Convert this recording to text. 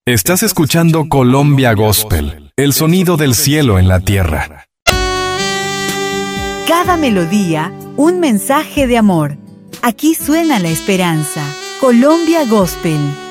Estás escuchando Colombia Gospel, el sonido del cielo en la tierra. Cada melodía, un mensaje de amor. Aquí suena la esperanza. Colombia Gospel.